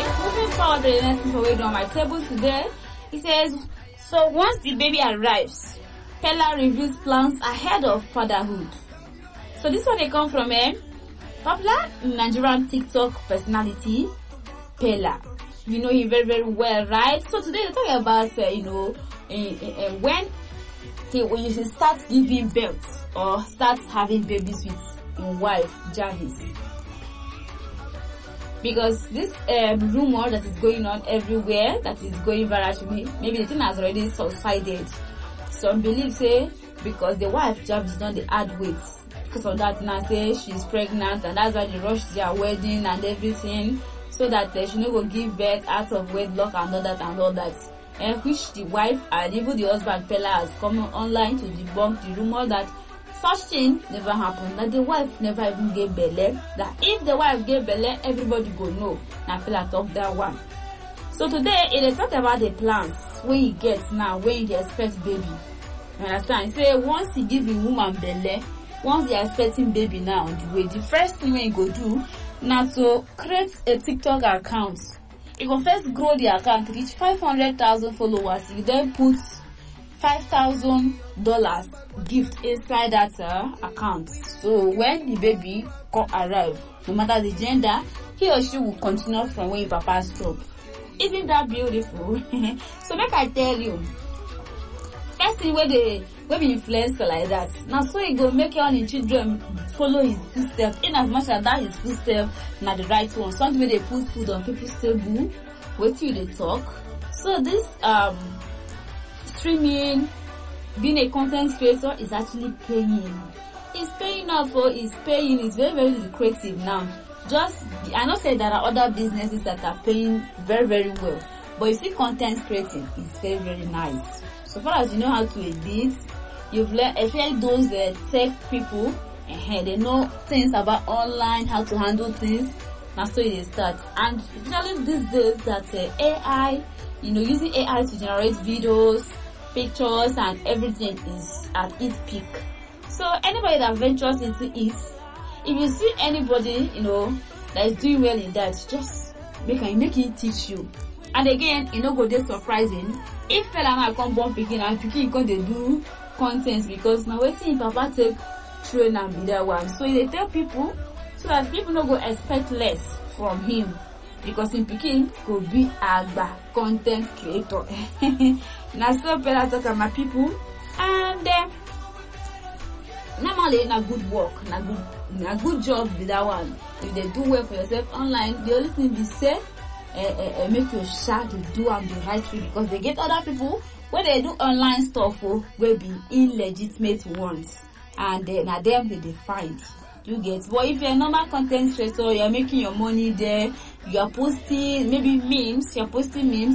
moving forward to the next information on my table today, it says, so once the baby arrives, Pella reviews plans ahead of fatherhood. So this one they come from popular Nigerian TikTok personality, Pella. You know him very, very well, right? So today we're talking about, when you should start giving birth or start having babies with your wife, Jarvis. Because this rumor that is going on everywhere, that is going viral to me, maybe the thing has already subsided. Some believe say because the wife Jarvis done the add weight. Because of that, now say she's pregnant and that's why they rushed their wedding and everything, so that she no go give birth out of wedlock and all that. And which the wife and even the husband Pella has come online to debunk the rumor that such thing never happened, that the wife never even gave belly, that if the wife gave belly, everybody go know. Now Pella talk that one. So today, it talk about the plans when he gets now, when he expects baby. You understand? Say once he give the woman belly, once they are expecting baby now on the way, the first thing when you go do now to create a TikTok account. You go first grow the account, reach 500,000 followers. You then put $5,000 gift inside that account. So when the baby arrive, no matter the gender, he or she will continue from where your papa stopped. Isn't that beautiful? So make I tell you, first thing where be influencer like that. Now so he go make your own children follow his footsteps, in as much as that his footsteps na the right one. Something where they put food on people's table, wait till they talk. So this streaming, being a content creator is actually paying. It's paying off, or it's paying. It's very, very lucrative now. I know say there are other businesses that are paying very, very well, but you see content creating is very, very nice. So far as you know how to edit, you've learned, especially those tech people, they know things about online, how to handle things. Now so they start. And especially these days that AI, using AI to generate videos, pictures and everything is at its peak. So anybody that ventures into it, if you see anybody, that is doing well in that, just make it teach you. And again, go there surprising. If Pella now come born picking and picking going to do content, because now waiting papa take train and be that one. So they tell people so that people no go expect less from him, because in picking could be a content creator. Now so Pella talk about my people, and normally na good work, na good job with that one. If they do well for yourself online, the only thing they say make your shot to do am the right way, because they get other people when they do online stuff will be illegitimate ones, and na them they find. You get, but if you're a normal content creator, you're making your money there, you're posting maybe memes,